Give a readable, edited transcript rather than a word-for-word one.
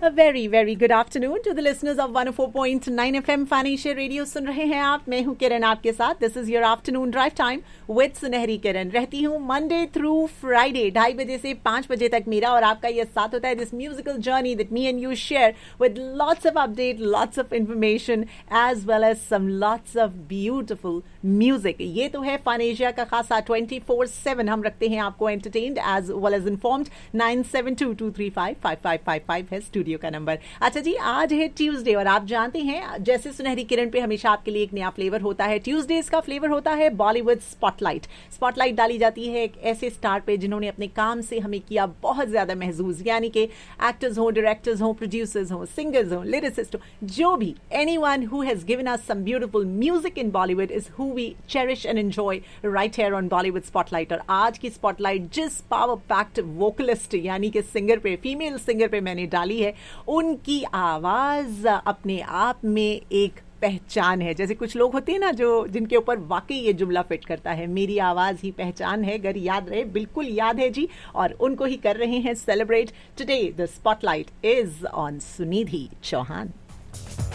A very very good afternoon to the listeners of 104.9 FM फानेशिया radio सुन रहे हैं आप. मैं हूं किरण आपके साथ. This is your afternoon drive time with सुनहरी किरण. रहती हूं मंडे थ्रू फ्राइडे 2:30 बजे से 5 बजे तक मेरा और आपका ये साथ होता है. This musical journey that me and you share with lots of update, lots of information as well as some lots of beautiful music. ये तो है फानेशिया का खासा 24/7 हम रखते हैं आपको entertained as well as informed. 9722355555 है स्टूडियो का नंबर. अच्छा जी, आज है ट्यूसडे और आप जानते हैं जैसे सुनहरी किरण पे हमेशा आपके लिए एक नया फ्लेवर होता है. ट्यूसडेज का फ्लेवर होता है बॉलीवुड स्पॉटलाइट. स्पॉटलाइट डाली जाती है एक ऐसे स्टार पे जिन्होंने अपने काम से हमें किया बहुत ज्यादा महसूस. यानी कि एक्टर्स हो, डायरेक्टर्स हो, प्रोड्यूसर्स हो, सिंगर्स हो, लिरिसिस्ट हो, जो भी anyone who has given us some beautiful music in Bollywood is who we cherish and enjoy right here on Bollywood spotlight. और आज की स्पॉटलाइट जिस पावर पैक्ड वोकलिस्ट यानी कि सिंगर पे, फीमेल सिंगर पे मैंने डाली है, उनकी आवाज अपने आप में एक पहचान है. जैसे कुछ लोग होते हैं ना जो जिनके ऊपर वाकई ये जुमला फिट करता है, मेरी आवाज ही पहचान है. अगर याद रहे, बिल्कुल याद है जी. और उनको ही कर रहे हैं celebrate today. The spotlight is on Sunidhi Chauhan.